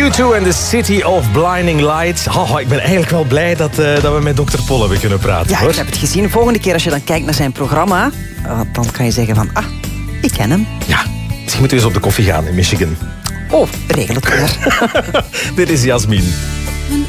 U2 en The City of Blinding Lights. Oh, ik ben eigenlijk wel blij dat we met Dr. Pol hebben kunnen praten. Ja, hoor. ik heb het gezien. De volgende keer als je dan kijkt naar zijn programma, dan kan je zeggen van, ik ken hem. Ja, misschien moeten we eens op de koffie gaan in Michigan. Oh, regel het weer. Dit is Jasmin.